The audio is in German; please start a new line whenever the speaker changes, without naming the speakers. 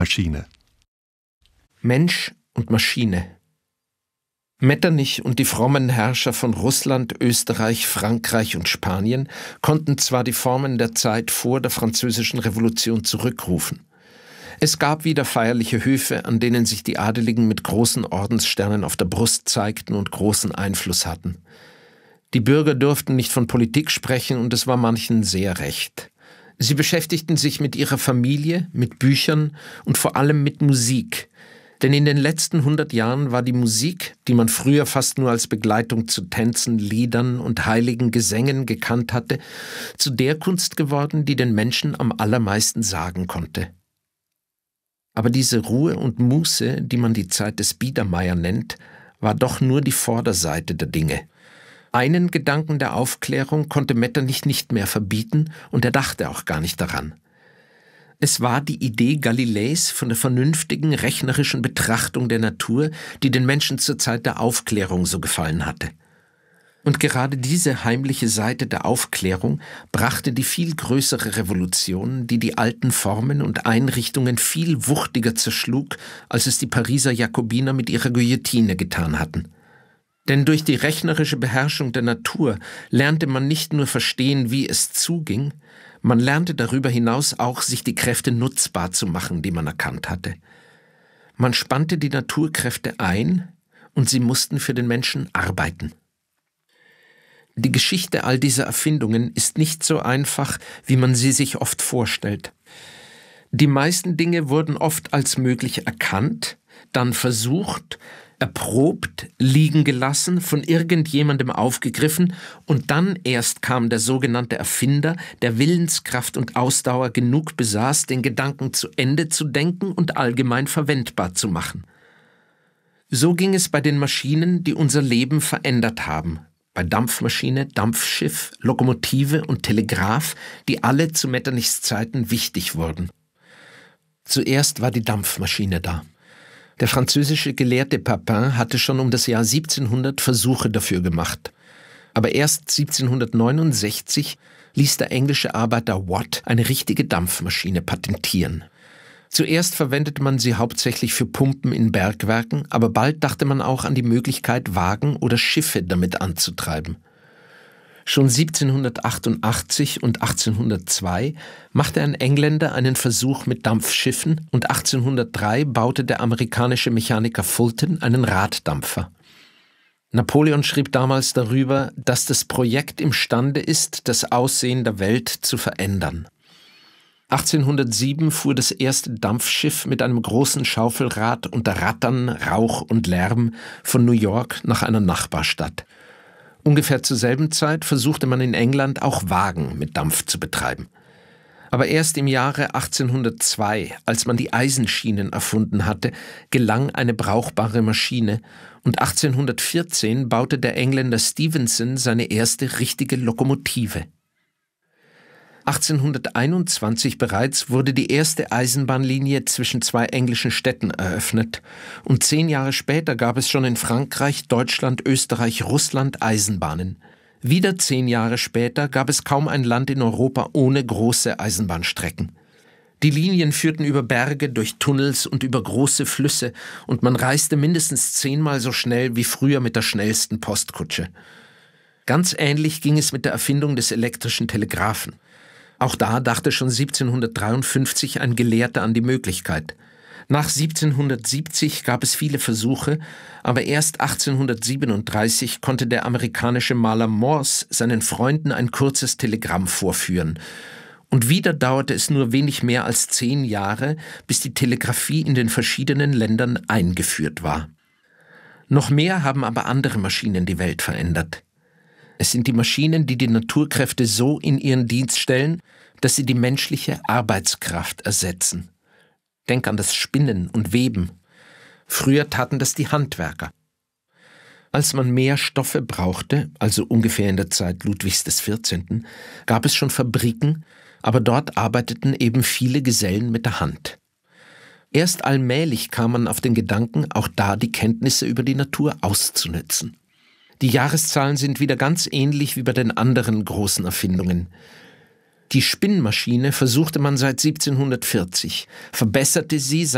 Maschine.
Mensch und Maschine. Metternich und die frommen Herrscher von Russland, Österreich, Frankreich und Spanien konnten zwar die Formen der Zeit vor der Französischen Revolution zurückrufen. Es gab wieder feierliche Höfe, an denen sich die Adeligen mit großen Ordenssternen auf der Brust zeigten und großen Einfluss hatten. Die Bürger durften nicht von Politik sprechen und es war manchen sehr recht. Sie beschäftigten sich mit ihrer Familie, mit Büchern und vor allem mit Musik. Denn in den letzten 100 Jahren war die Musik, die man früher fast nur als Begleitung zu Tänzen, Liedern und heiligen Gesängen gekannt hatte, zu der Kunst geworden, die den Menschen am allermeisten sagen konnte. Aber diese Ruhe und Muße, die man die Zeit des Biedermeier nennt, war doch nur die Vorderseite der Dinge. Einen Gedanken der Aufklärung konnte Metternich nicht mehr verbieten und er dachte auch gar nicht daran. Es war die Idee Galileis von der vernünftigen, rechnerischen Betrachtung der Natur, die den Menschen zur Zeit der Aufklärung so gefallen hatte. Und gerade diese heimliche Seite der Aufklärung brachte die viel größere Revolution, die die alten Formen und Einrichtungen viel wuchtiger zerschlug, als es die Pariser Jakobiner mit ihrer Guillotine getan hatten. Denn durch die rechnerische Beherrschung der Natur lernte man nicht nur verstehen, wie es zuging, man lernte darüber hinaus auch, sich die Kräfte nutzbar zu machen, die man erkannt hatte. Man spannte die Naturkräfte ein und sie mussten für den Menschen arbeiten. Die Geschichte all dieser Erfindungen ist nicht so einfach, wie man sie sich oft vorstellt. Die meisten Dinge wurden oft als möglich erkannt, dann versucht, erprobt, liegen gelassen, von irgendjemandem aufgegriffen und dann erst kam der sogenannte Erfinder, der Willenskraft und Ausdauer genug besaß, den Gedanken zu Ende zu denken und allgemein verwendbar zu machen. So ging es bei den Maschinen, die unser Leben verändert haben, bei Dampfmaschine, Dampfschiff, Lokomotive und Telegraph, die alle zu Metternichs Zeiten wichtig wurden. Zuerst war die Dampfmaschine da. Der französische Gelehrte Papin hatte schon um das Jahr 1700 Versuche dafür gemacht. Aber erst 1769 ließ der englische Arbeiter Watt eine richtige Dampfmaschine patentieren. Zuerst verwendete man sie hauptsächlich für Pumpen in Bergwerken, aber bald dachte man auch an die Möglichkeit, Wagen oder Schiffe damit anzutreiben. Schon 1788 und 1802 machte ein Engländer einen Versuch mit Dampfschiffen und 1803 baute der amerikanische Mechaniker Fulton einen Raddampfer. Napoleon schrieb damals darüber, dass das Projekt imstande ist, das Aussehen der Welt zu verändern. 1807 fuhr das erste Dampfschiff mit einem großen Schaufelrad unter Rattern, Rauch und Lärm von New York nach einer Nachbarstadt. Ungefähr zur selben Zeit versuchte man in England auch Wagen mit Dampf zu betreiben. Aber erst im Jahre 1802, als man die Eisenschienen erfunden hatte, gelang eine brauchbare Maschine und 1814 baute der Engländer Stephenson seine erste richtige Lokomotive. 1821 bereits wurde die erste Eisenbahnlinie zwischen zwei englischen Städten eröffnet und 10 Jahre später gab es schon in Frankreich, Deutschland, Österreich, Russland Eisenbahnen. Wieder 10 Jahre später gab es kaum ein Land in Europa ohne große Eisenbahnstrecken. Die Linien führten über Berge, durch Tunnels und über große Flüsse und man reiste mindestens 10-mal so schnell wie früher mit der schnellsten Postkutsche. Ganz ähnlich ging es mit der Erfindung des elektrischen Telegraphen. Auch da dachte schon 1753 ein Gelehrter an die Möglichkeit. Nach 1770 gab es viele Versuche, aber erst 1837 konnte der amerikanische Maler Morse seinen Freunden ein kurzes Telegramm vorführen. Und wieder dauerte es nur wenig mehr als 10 Jahre, bis die Telegrafie in den verschiedenen Ländern eingeführt war. Noch mehr haben aber andere Maschinen die Welt verändert. Es sind die Maschinen, die die Naturkräfte so in ihren Dienst stellen, dass sie die menschliche Arbeitskraft ersetzen. Denk an das Spinnen und Weben. Früher taten das die Handwerker. Als man mehr Stoffe brauchte, also ungefähr in der Zeit Ludwigs XIV., gab es schon Fabriken, aber dort arbeiteten eben viele Gesellen mit der Hand. Erst allmählich kam man auf den Gedanken, auch da die Kenntnisse über die Natur auszunützen. Die Jahreszahlen sind wieder ganz ähnlich wie bei den anderen großen Erfindungen. Die Spinnmaschine versuchte man seit 1740, verbesserte sie